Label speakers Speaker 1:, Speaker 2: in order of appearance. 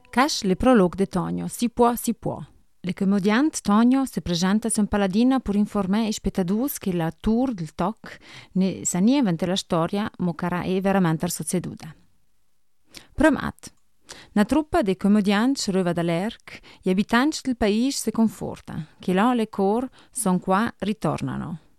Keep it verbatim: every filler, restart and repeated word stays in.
Speaker 1: Cash le prolog de Tonio, si può, si può. Le comediant Tonio se presenta su un paladina per informare i spettatori che la tour del toc ne sa niente la storia mo cara è veramente succeduta. Promat. Una truppa di comedianti arriva dall'Erc, gli abitanti del paese si conforta, che là le cor son qua ritornano.